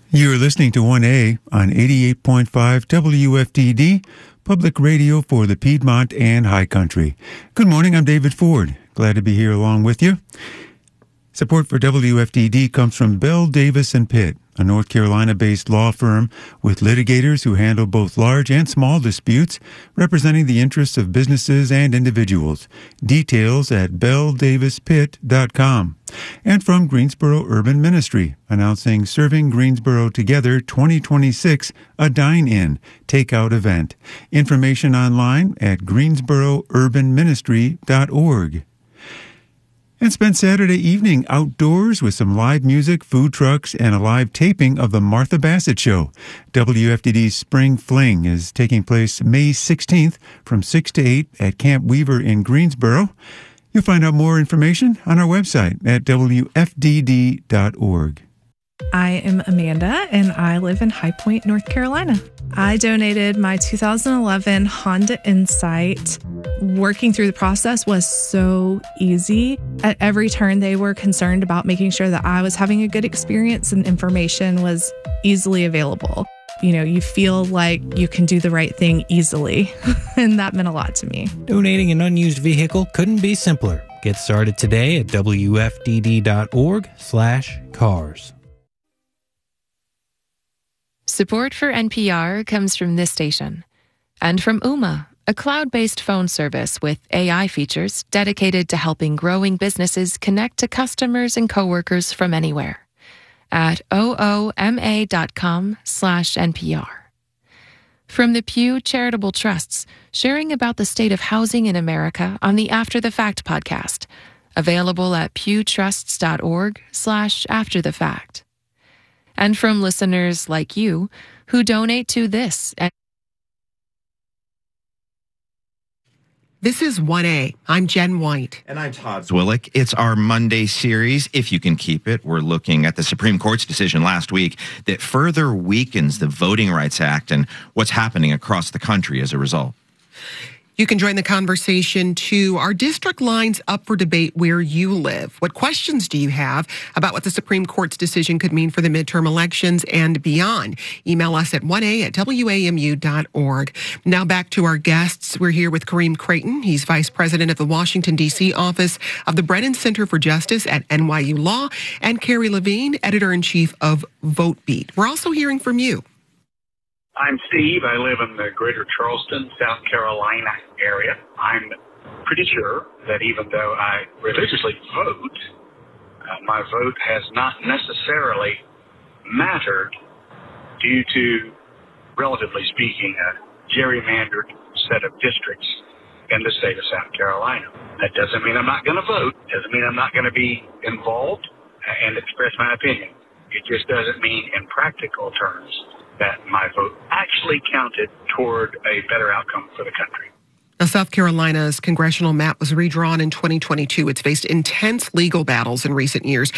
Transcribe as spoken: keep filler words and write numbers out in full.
You're listening to one A on eighty-eight point five W F D D, public radio for the Piedmont and High Country. Good morning, I'm David Ford. Glad to be here along with you. Support for W F D D comes from Bell, Davis and Pitt, a North Carolina-based law firm with litigators who handle both large and small disputes, representing the interests of businesses and individuals. Details at bell davis pitt dot com. And from Greensboro Urban Ministry, announcing Serving Greensboro Together twenty twenty-six, a dine-in, takeout event. Information online at greensboro urban ministry dot org. And spend Saturday evening outdoors with some live music, food trucks, and a live taping of the Martha Bassett Show. W F D D's Spring Fling is taking place May sixteenth from six to eight at Camp Weaver in Greensboro. You'll find out more information on our website at w f d d dot org. I am Amanda, and I live in High Point, North Carolina. I donated my two thousand eleven Honda Insight. Working through the process was so easy. At every turn, they were concerned about making sure that I was having a good experience and information was easily available. You know, you feel like you can do the right thing easily, and that meant a lot to me. Donating an unused vehicle couldn't be simpler. Get started today at w f d d dot org slash cars. Support for N P R comes from this station and from Ooma, a cloud-based phone service with A I features dedicated to helping growing businesses connect to customers and coworkers from anywhere at ooma.com slash NPR. From the Pew Charitable Trusts, sharing about the state of housing in America on the After the Fact podcast, available at pewtrusts.org slash after the fact. And from listeners like you who donate to this. This is one A. I'm Jen White. And I'm Todd Zwillick. It's our Monday series, if you can keep it. We're looking at the Supreme Court's decision last week that further weakens the Voting Rights Act and what's happening across the country as a result. You can join the conversation too. Our district line's up for debate where you live. What questions do you have about what the Supreme Court's decision could mean for the midterm elections and beyond? Email us at one a at w a m u dot org. Now back to our guests. We're here with Kareem Creighton. He's Vice President of the Washington, D C office of the Brennan Center for Justice at N Y U Law, and Carrie Levine, Editor-in-Chief of VoteBeat. We're also hearing from you. I'm Steve. I live in the greater Charleston, South Carolina area. I'm pretty sure that even though I religiously vote, uh, my vote has not necessarily mattered due to, relatively speaking, a gerrymandered set of districts in the state of South Carolina. That doesn't mean I'm not going to vote. Doesn't mean I'm not going to be involved and express my opinion. It just doesn't mean in practical terms that my vote actually counted toward a better outcome for the country. Now, South Carolina's congressional map was redrawn in twenty twenty-two. It's faced intense legal battles in recent years.